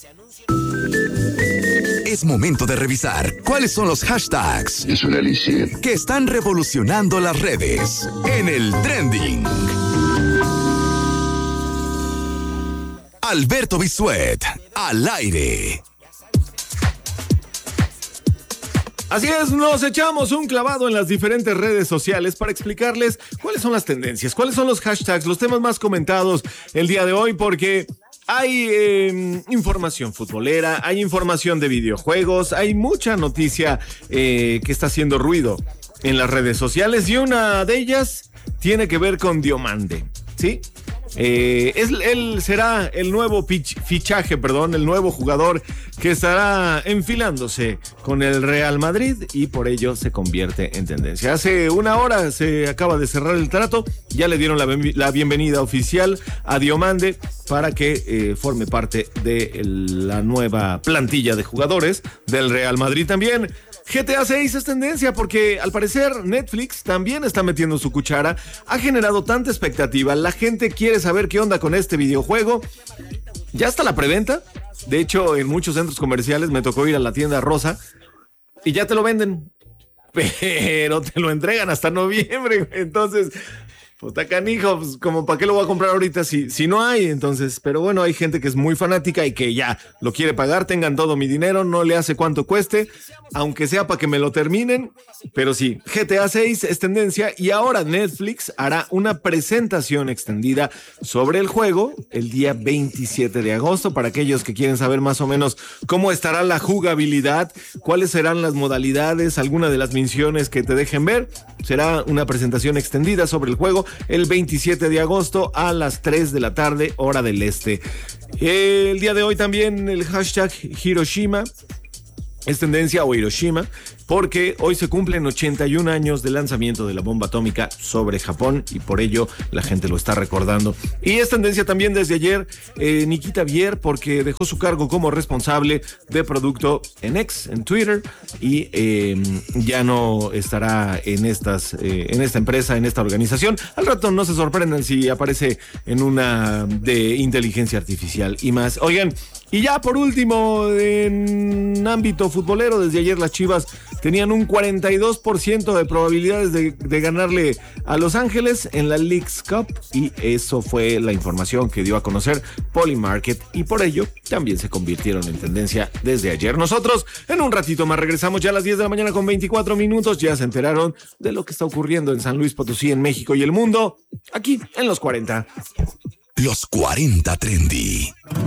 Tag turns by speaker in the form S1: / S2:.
S1: Es momento de revisar cuáles son los hashtags
S2: Es un elixir
S1: que están revolucionando las redes en el trending. Alberto Bisuet, al aire.
S3: Así es, nos echamos un clavado en las diferentes redes sociales para explicarles cuáles son las tendencias, cuáles son los hashtags, los temas más comentados el día de hoy, porque hay información futbolera, hay información de videojuegos, hay mucha noticia que está haciendo ruido en las redes sociales y una de ellas tiene que ver con Diomande, ¿sí? Él será el nuevo fichaje, el nuevo jugador que estará enfilándose con el Real Madrid y por ello se convierte en tendencia. Hace una hora se acaba de cerrar el trato, ya le dieron la bienvenida oficial a Diomande para que forme parte de la nueva plantilla de jugadores del Real Madrid también. GTA 6 es tendencia porque al parecer Netflix también está metiendo su cuchara, ha generado tanta expectativa, la gente quiere saber qué onda con este videojuego, ya está la preventa, de hecho en muchos centros comerciales me tocó ir a la tienda Rosa y ya te lo venden, pero te lo entregan hasta noviembre, entonces... Puta canijo, pues como para qué lo voy a comprar ahorita si no hay, entonces, pero bueno, hay gente que es muy fanática y que ya lo quiere pagar, tengan todo mi dinero, no le hace cuánto cueste, aunque sea para que me lo terminen, pero sí, GTA 6 es tendencia y ahora Netflix hará una presentación extendida sobre el juego el día 27 de agosto, para aquellos que quieren saber más o menos cómo estará la jugabilidad, cuáles serán las modalidades, alguna de las misiones que te dejen ver, será una presentación extendida sobre el juego, el 27 de agosto a las 3 de la tarde, hora del este. El día de hoy también el hashtag Hiroshima es tendencia, o Hiroshima, porque hoy se cumplen 81 años del lanzamiento de la bomba atómica sobre Japón y por ello la gente lo está recordando. Y es tendencia también desde ayer Nikita Bier, porque dejó su cargo como responsable de producto en X, en Twitter, y ya no estará en esta empresa, en esta organización. Al rato no se sorprendan si aparece en una de inteligencia artificial y más. Oigan, y ya por último, en ámbito futbolero, desde ayer las Chivas tenían un 42% de probabilidades de ganarle a Los Ángeles en la Leagues Cup y eso fue la información que dio a conocer Polymarket y por ello también se convirtieron en tendencia desde ayer. Nosotros en un ratito más regresamos ya a las 10 de la mañana con 24 minutos. Ya se enteraron de lo que está ocurriendo en San Luis Potosí, en México y el mundo, aquí en Los 40.
S1: Los 40 Trendy.